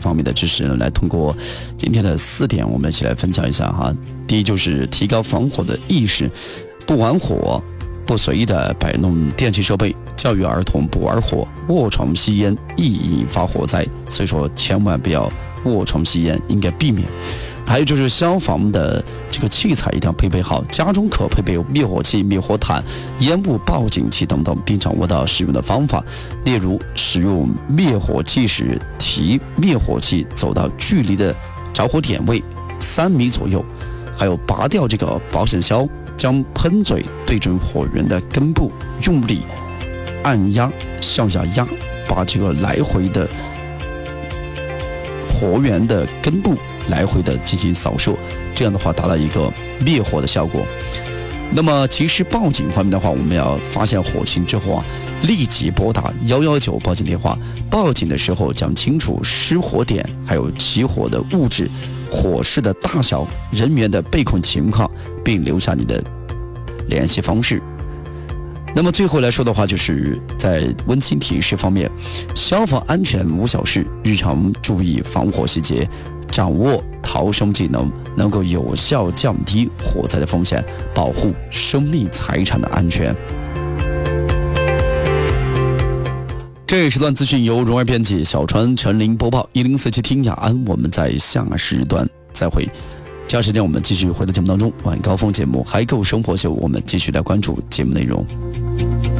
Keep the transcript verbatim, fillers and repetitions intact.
方面的知识，来通过今天的四点，我们一起来分享一下哈。第一就是提高防火的意识，不玩火，不随意的摆弄电器设备，教育儿童不玩火，卧床吸烟易引发火灾，所以说千万不要卧床吸烟，应该避免。还有就是消防的这个器材一定要配备好，家中可配备灭火器、灭火毯、烟雾报警器等等，并掌握到使用的方法。例如，使用灭火器时，提灭火器走到距离的着火点位三米左右，还有拔掉这个保险销，将喷嘴对准火源的根部，用力按压、向下压，把这个来回的火源的根部来回的进行扫射，这样的话达到一个灭火的效果。那么及时报警方面的话，我们要发现火情之后啊，立即拨打一一九报警电话。报警的时候讲清楚失火点，还有起火的物质、火势的大小、人员的被困情况，并留下你的联系方式。那么最后来说的话，就是在温馨提示方面，消防安全无小事，日常注意防火细节，掌握逃生技能，能够有效降低火灾的风险，保护生命财产的安全。这一时段资讯由蓉儿编辑，小川陈林播报，一零四七听雅安，我们在下时段再会。这样时间我们继续回到节目当中，晚高峰节目还够生活秀，我们继续来关注节目内容。